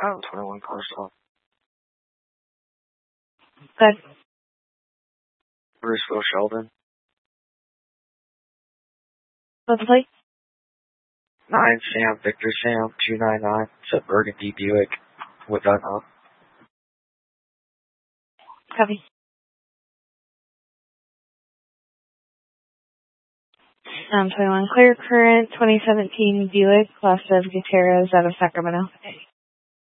Oh, 21 Carson. Good. Bruceville Sheldon. What's the plate? 9 Sam Victor Sam 299. It's a Burgundy Buick with that up. Copy. 21 Clear Current 2017 Buick Class of Gutierrez out of Sacramento.